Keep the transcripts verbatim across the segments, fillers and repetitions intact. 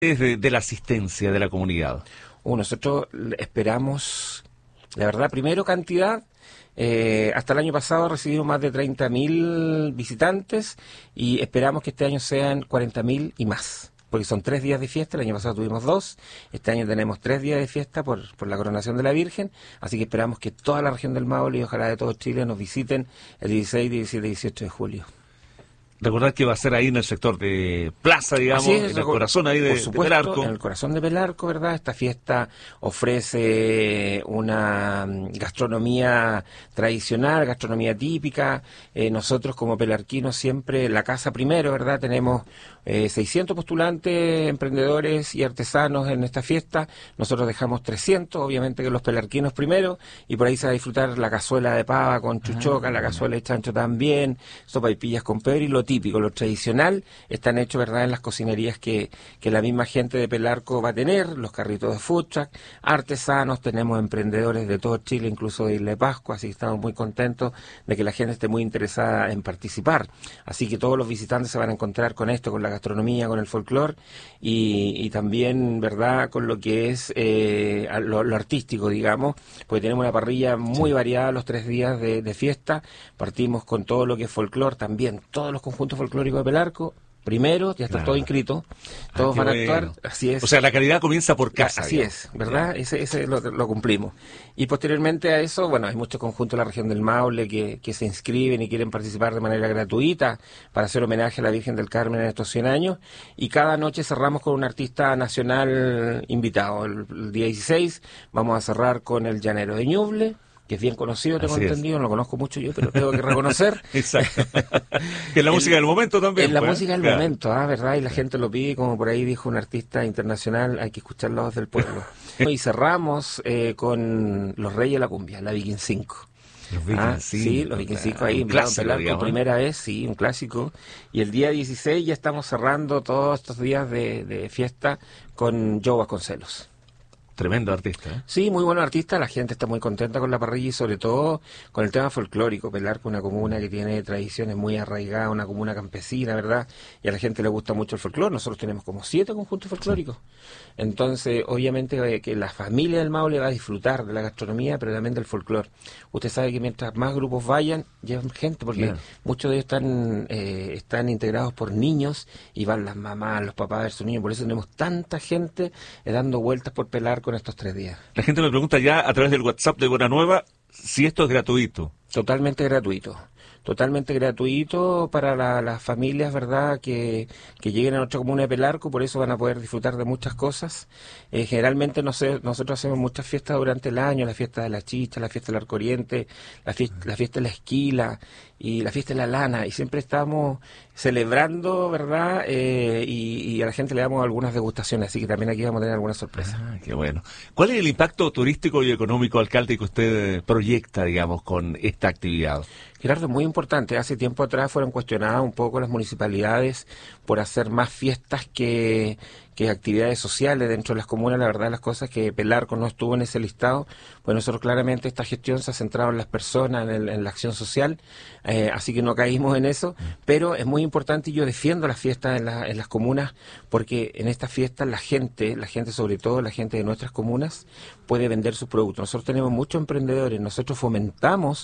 de, de la asistencia de la comunidad? Uh, nosotros esperamos, la verdad, primero cantidad. Eh, hasta el año pasado recibimos más de treinta mil visitantes y esperamos que este año sean cuarenta mil y más, porque son tres días de fiesta. El año pasado tuvimos dos, este año tenemos tres días de fiesta por, por la coronación de la Virgen, así que esperamos que toda la región del Maule y ojalá de todo Chile nos visiten el dieciséis, diecisiete y dieciocho de julio. Recordar que va a ser ahí en el sector de Plaza, digamos, es, en el corazón ahí de, por supuesto, de Pelarco. En el corazón de Pelarco, ¿verdad? Esta fiesta ofrece una gastronomía tradicional, gastronomía típica. Eh, nosotros como pelarquinos siempre, la casa primero, ¿verdad? Tenemos eh, seiscientos postulantes, emprendedores y artesanos en esta fiesta. Nosotros dejamos trescientos, obviamente que los pelarquinos primero, y por ahí se va a disfrutar la cazuela de pava con chuchoca, ah, la cazuela de chancho también, sopaipillas con pebre y lo típico, lo tradicional, están hechos, ¿verdad?, en las cocinerías que, que la misma gente de Pelarco va a tener, los carritos de food truck, artesanos, tenemos emprendedores de todo Chile, incluso de Isla de Pascua, así que estamos muy contentos de que la gente esté muy interesada en participar. Así que todos los visitantes se van a encontrar con esto, con la gastronomía, con el folclore y, y también, ¿verdad?, con lo que es eh, lo, lo artístico, digamos, porque tenemos una parrilla muy sí. variada los tres días de, de fiesta. Partimos con todo lo que es folclore también, todos los conjuntos folclórico de Pelarco, primero, ya está claro. todo inscrito, todos ah, van a actuar, bueno. así es. O sea, la calidad comienza por casa. Así digamos. es, ¿verdad? Yeah. Ese, ese lo, lo cumplimos. Y posteriormente a eso, bueno, hay muchos conjuntos de la región del Maule que, que se inscriben y quieren participar de manera gratuita para hacer homenaje a la Virgen del Carmen en estos cien años, y cada noche cerramos con un artista nacional invitado. El, el día dieciséis vamos a cerrar con el Llanero de Ñuble, que es bien conocido, tengo Así entendido, es. no lo conozco mucho yo, pero tengo que reconocer. Exacto. Que es la el, música del momento también. Es la pues, música del claro. momento, ¿ah? ¿verdad? Y la gente lo pide, como por ahí dijo un artista internacional, hay que escuchar la voz del pueblo. Y cerramos eh, con Los Reyes de la Cumbia, la Viking cinco. Los Viking ah, cinco. Sí, los Viking cinco ahí, por primera vez, sí, un clásico. Y el día dieciséis ya estamos cerrando todos estos días de, de fiesta con Joe Vasconcelos. Tremendo artista, ¿eh? Sí, muy buen artista, la gente está muy contenta con la parrilla y sobre todo con el tema folclórico. Pelarco es una comuna que tiene tradiciones muy arraigadas, una comuna campesina, ¿verdad? Y a la gente le gusta mucho el folclore. Nosotros tenemos como siete conjuntos folclóricos. Sí. Entonces, obviamente eh, que la familia del Maule va a disfrutar de la gastronomía, pero también del folclore. Usted sabe que mientras más grupos vayan, llevan gente, porque claro. muchos de ellos están eh, están integrados por niños y van las mamás, los papás de sus niños. Por eso tenemos tanta gente eh, dando vueltas por Pelarco en estos tres días. La gente me pregunta ya a través del WhatsApp de Buena Nueva si esto es gratuito. Totalmente gratuito. Totalmente gratuito para la, las familias, ¿verdad?, que, que lleguen a nuestra comuna de Pelarco, por eso van a poder disfrutar de muchas cosas. Eh, generalmente no sé, nosotros hacemos muchas fiestas durante el año, la fiesta de la chicha, la fiesta del arco oriente, la fiesta, la fiesta de la esquila y la fiesta de la lana, y siempre estamos celebrando, ¿verdad?, eh, y, y a la gente le damos algunas degustaciones, así que también aquí vamos a tener algunas sorpresas. Ah, qué bueno. ¿Cuál es el impacto turístico y económico, alcalde, que usted proyecta, digamos, con esta actividad? Gerardo, muy importante. Hace tiempo atrás fueron cuestionadas un poco las municipalidades por hacer más fiestas que, que actividades sociales dentro de las comunas. La verdad, las cosas que Pelarco no estuvo en ese listado, pues nosotros claramente esta gestión se ha centrado en las personas, en, el, en la acción social, eh, así que no caímos en eso, pero es muy importante y yo defiendo las fiestas en, la, en las comunas, porque en estas fiestas la gente, la gente sobre todo, la gente de nuestras comunas, puede vender sus productos. Nosotros tenemos muchos emprendedores, nosotros fomentamos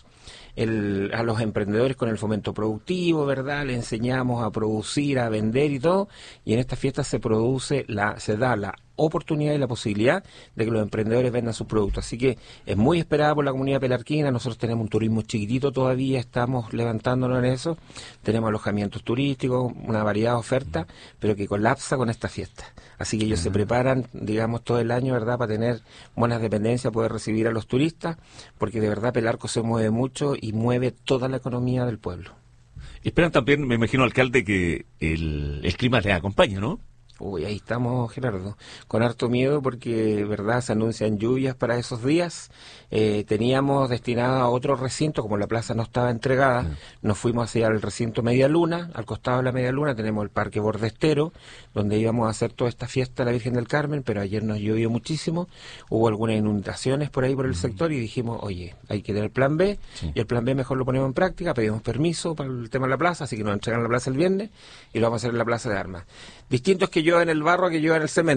el, a los emprendedores con el fomento productivo, ¿verdad? Le enseñamos a producir, a vender y todo, y en estas fiestas se produce, la, se da la oportunidad y la posibilidad de que los emprendedores vendan sus productos. Así que es muy esperada por la comunidad pelarquina. Nosotros tenemos un turismo chiquitito todavía, estamos levantándonos en eso. Tenemos alojamientos turísticos, una variedad de ofertas, pero que colapsa con esta fiesta. Así que ellos uh-huh. se preparan, digamos, todo el año, ¿verdad?, para tener buenas dependencias, poder recibir a los turistas, porque de verdad Pelarco se mueve mucho y mueve toda la economía del pueblo. Esperan también, me imagino, alcalde, que el, el clima les acompañe, ¿no? Uy, ahí estamos, Gerardo, con harto miedo porque, verdad, se anuncian lluvias para esos días. Eh, teníamos destinado a otro recinto, como la plaza no estaba entregada, mm. nos fuimos hacia el recinto Media Luna. Al costado de la Media Luna tenemos el Parque Bordestero, donde íbamos a hacer toda esta fiesta de la Virgen del Carmen, pero ayer nos llovió muchísimo, hubo algunas inundaciones por ahí por el mm. sector y dijimos, oye, hay que tener plan B, sí. y el plan B mejor lo ponemos en práctica, pedimos permiso para el tema de la plaza, así que nos entregan la plaza el viernes y lo vamos a hacer en la Plaza de Armas. Distinto es que llueva en el barro que llueva en el cemento.